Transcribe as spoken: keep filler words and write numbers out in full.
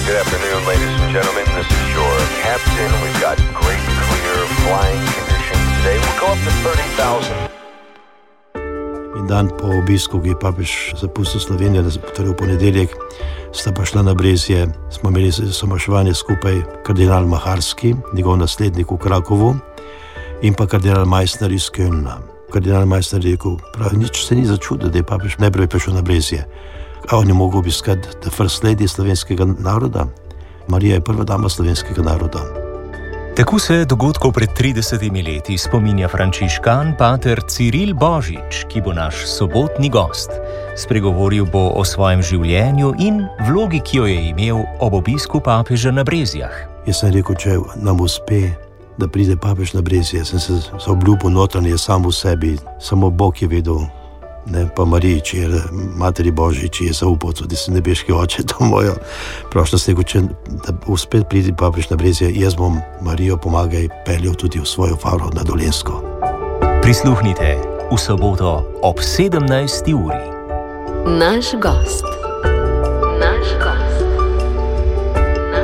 Good afternoon, ladies and gentlemen. This is your captain. We've got great clear flying conditions today. We'll go up to thirty thousand. In dan po obisku, ki je papež zapustil Slovenijo, torej v ponedeljek, sta pa šla na Brezje, smo imeli somaševanje skupaj kardinal Maharski, njegov naslednik v Krakovu, in pa kardinal Meissner iz Kölna. Kardinal Meissner je rekel, prav, nič se ni začudil, da je papež najprej prišel na Brezje. A on je mogel obiskati the first lady slovenskega naroda. Marija je prva dama slovenskega naroda. Tako se dogodkov pred tridesetimi leti spominja frančiškan pater Ciril Božič, ki bo naš sobotni gost. Spregovoril bo o svojem življenju in vlogi, ki jo je imel ob obisku papeža na Brezjah. Jaz sem rekel, če nam uspe, da pride papež na Brezje, sem se zaobljubil notranje sam v sebi, samo Bog je vedel, ne, pa Mariji, či je materi Božji, či je zaupal tudi se nebeški oče, to mojo prošlost, rekel, če da uspet pridi papež na Brezje, jaz bom Marijo pomagaj peljal tudi v svojo faro na Dolenjsko. Prisluhnite v soboto ob sedemnajsti uri. Naš gost.